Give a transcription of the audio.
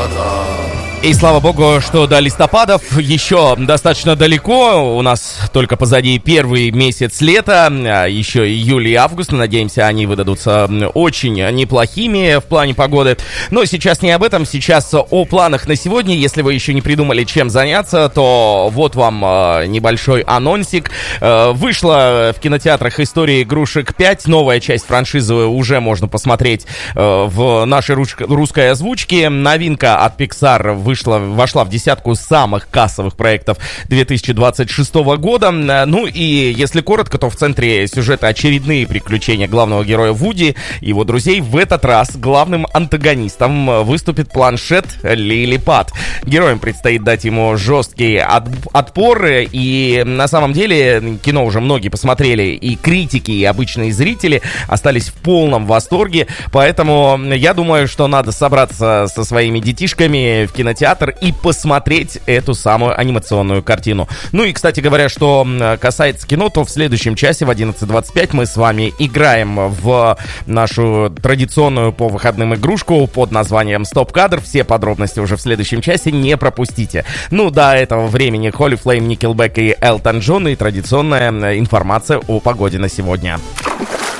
И слава богу, что до листопадов еще достаточно далеко. У нас только позади первый месяц лета, еще июль и август. Надеемся, они выдадутся очень неплохими в плане погоды. Но сейчас не об этом, сейчас о планах на сегодня. Если вы еще не придумали, чем заняться, то вот вам небольшой анонсик. Вышла в кинотеатрах «История игрушек 5». Новая часть франшизы уже можно посмотреть в нашей русской озвучке. Новинка от Pixar вошла в десятку самых кассовых проектов 2026 года. Ну и если коротко, то в центре сюжета очередные приключения главного героя Вуди и его друзей. В этот раз главным антагонистом выступит планшет Лилипат. Героям предстоит дать ему жесткий отпор, и на самом деле кино уже многие посмотрели, и критики, и обычные зрители остались в полном восторге, поэтому я думаю, что надо собраться со своими детишками в кинотеатр и посмотреть эту самую анимационную картину. Ну и, кстати говоря, что касается кино, то в следующем часе в 11:25 мы с вами играем в нашу традиционную по выходным игрушку под названием «Стоп-кадр». Все подробности уже в следующем часе, не пропустите. Ну, до этого времени Holy Flame, Nickelback и Элтон Джон и традиционная информация о погоде на сегодня.